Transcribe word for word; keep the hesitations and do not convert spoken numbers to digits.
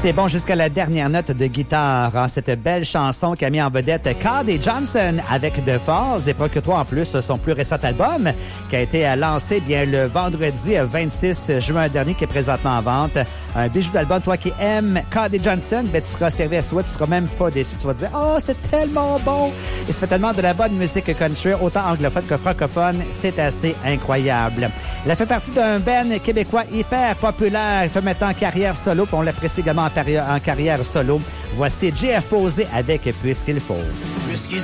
C'est bon jusqu'à la dernière note de guitare. Hein? Cette belle chanson qui a mis en vedette Cody Johnson avec The Falls. Et procure-toi en plus son plus récent album qui a été lancé bien le vendredi vingt-six juin dernier, qui est présentement en vente. Un bijou d'album. Toi qui aimes Cody Johnson, ben, tu seras servi à souhait. Tu seras même pas déçu. Tu vas te dire « Oh, c'est tellement bon! » Et ça fait tellement de la bonne musique country, autant anglophone que francophone. C'est assez incroyable. Elle fait partie d'un band québécois hyper populaire. Elle fait maintenant carrière solo. Puis on l'apprécie également en, en carrière solo. Voici J F Posé avec Puisqu'il faut. Puisqu'il